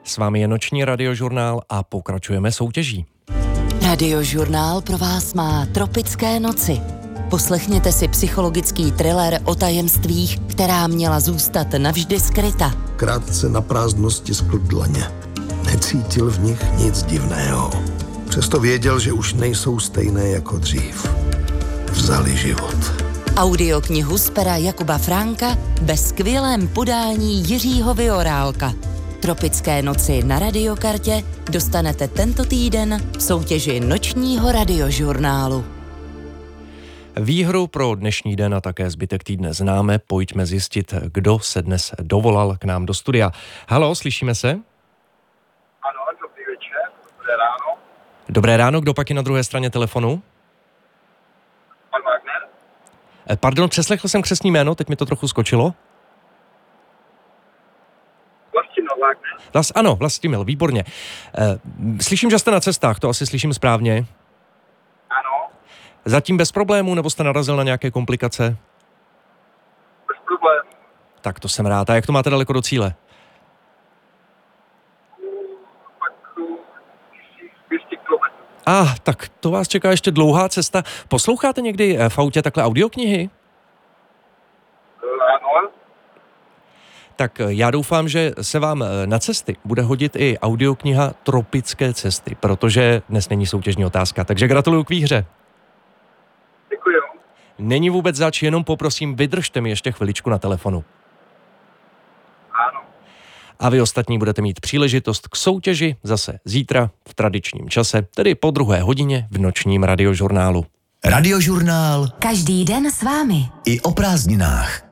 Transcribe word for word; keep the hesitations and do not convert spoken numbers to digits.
S vámi je noční radiožurnál a pokračujeme soutěží. Radiožurnál pro vás má Tropické noci. Poslechněte si psychologický thriller o tajemstvích, která měla zůstat navždy skryta. Krátce na prázdnosti stiskl dlaně. Necítil v nich nic divného. Přesto věděl, že už nejsou stejné jako dřív. Vzali život. Audioknihu z pera Jakuba Fránka ve skvělém podání Jiřího Viorálka. Tropické noci na radiokartě dostanete tento týden v soutěži nočního radiožurnálu. Výhru pro dnešní den a také zbytek týdne známe. Pojďme zjistit, kdo se dnes dovolal k nám do studia. Haló, slyšíme se? Ano, dobrý večer, dobré ráno. Dobré ráno, kdo pak je na druhé straně telefonu? Pan Wagner? Pardon, přeslechl jsem křestní jméno, teď mi to trochu skočilo. Vlastimil Wagner. Vlas, ano, Vlastimil, výborně. Slyším, že jste na cestách, to asi slyším správně. Ano. Zatím bez problémů, nebo jste narazil na nějaké komplikace? Bez problémů. Tak to jsem rád. A jak to máte daleko do cíle? Tak dvě stě kilometrů. Ah, tak to vás čeká ještě dlouhá cesta. Posloucháte někdy v autě takhle audioknihy? Ano. Tak já doufám, že se vám na cesty bude hodit i audiokniha Tropické cesty, protože dnes není soutěžní otázka. Takže gratuluju k výhře. Děkuji. Není vůbec zač, jenom poprosím, vydržte mi ještě chviličku na telefonu. Ano. A vy ostatní budete mít příležitost k soutěži zase zítra v tradičním čase, tedy po druhé hodině v nočním radiožurnálu. Radiožurnál Každý den s vámi. i o prázdninách.